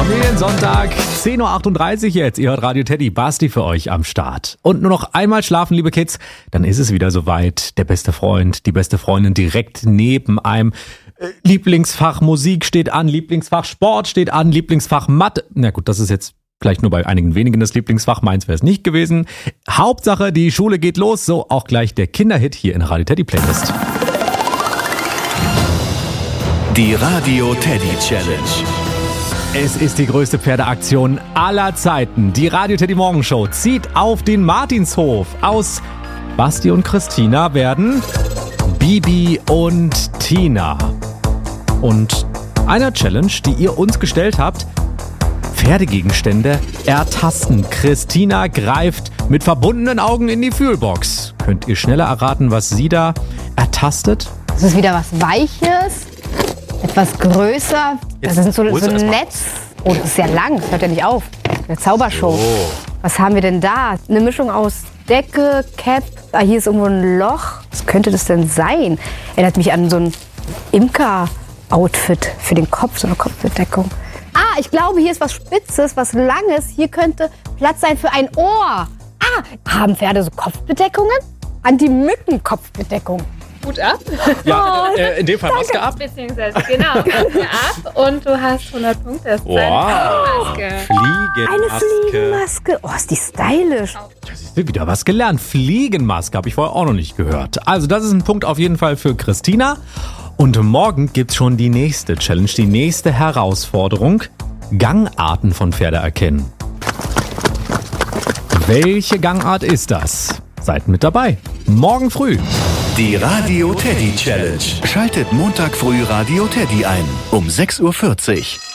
Familiensonntag, 10.38 Uhr jetzt. Ihr hört Radio Teddy, Basti für euch am Start. Und nur noch einmal schlafen, liebe Kids, dann ist es wieder soweit. Der beste Freund, die beste Freundin direkt neben einem. Lieblingsfach Musik steht an, Lieblingsfach Sport steht an, Lieblingsfach Mathe. Na gut, das ist jetzt vielleicht nur bei einigen wenigen das Lieblingsfach, meins wäre es nicht gewesen. Hauptsache, die Schule geht los, so auch gleich der Kinderhit hier in Radio Teddy Playlist. Die Radio Teddy Challenge. Es ist die größte Pferdeaktion aller Zeiten. Die Radio Teddy Morgenshow zieht auf den Martinshof. Aus Basti und Christina werden Bibi und Tina. Und einer Challenge, die ihr uns gestellt habt: Pferdegegenstände ertasten. Christina greift mit verbundenen Augen in die Fühlbox. Könnt ihr schneller erraten, was sie da ertastet? Das ist wieder was Weiches, etwas größer. Das ist so ein Netz. Oh, das ist sehr lang, das hört ja nicht auf. Eine Zaubershow. Oh. Was haben wir denn da? Eine Mischung aus Decke, Cap. Ah, hier ist irgendwo ein Loch. Was könnte das denn sein? Erinnert mich an so ein Imker-Outfit für den Kopf, so eine Kopfbedeckung. Ah, ich glaube, hier ist was Spitzes, was Langes. Hier könnte Platz sein für ein Ohr. Ah, haben Pferde so Kopfbedeckungen? Anti-Mücken-Kopfbedeckung. Hut ab. Ja, in dem Fall Maske ab. Beziehungsweise, genau, Maske ab und du hast 100 Punkte. Das ist Wow. eine Eine Fliegenmaske. Oh, ist die stylisch. Das ist wieder was gelernt. Fliegenmaske habe ich vorher auch noch nicht gehört. Also das ist ein Punkt auf jeden Fall für Christina. Und morgen gibt's schon die nächste Challenge, die nächste Herausforderung: Gangarten von Pferde erkennen. Welche Gangart ist das? Seid mit dabei. Morgen früh. Die Radio Teddy Challenge. Schaltet Montag früh Radio Teddy ein um 6.40 Uhr.